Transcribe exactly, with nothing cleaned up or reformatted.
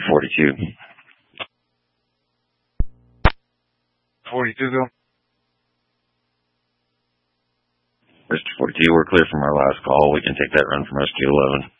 forty-two. forty-two, go. Mister forty-two, we're clear from our last call. We can take that run from rescue eleven.